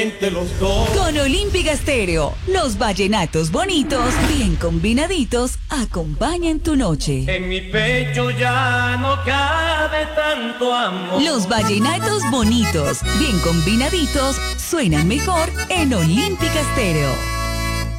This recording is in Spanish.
Los dos. Con Olímpica Estéreo, los vallenatos bonitos, bien combinaditos, acompañan tu noche. En mi pecho ya no cabe tanto amor. Los vallenatos bonitos, bien combinaditos, suenan mejor en Olímpica Estéreo.